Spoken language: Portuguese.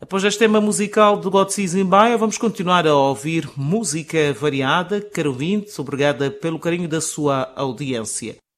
Após este tema musical do God Sees in Baia, vamos continuar a ouvir música variada. Caro ouvinte, obrigada pelo carinho da sua audiência.